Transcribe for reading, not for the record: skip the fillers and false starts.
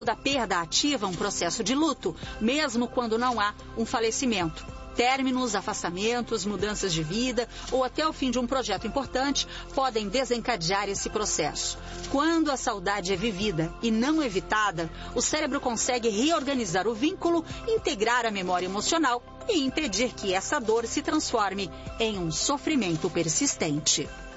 da perda ativa um processo de luto, mesmo quando não há um falecimento. Términos, afastamentos, mudanças de vida ou até o fim de um projeto importante podem desencadear esse processo. Quando a saudade é vivida e não evitada, o cérebro consegue reorganizar o vínculo, integrar a memória emocional e impedir que essa dor se transforme em um sofrimento persistente.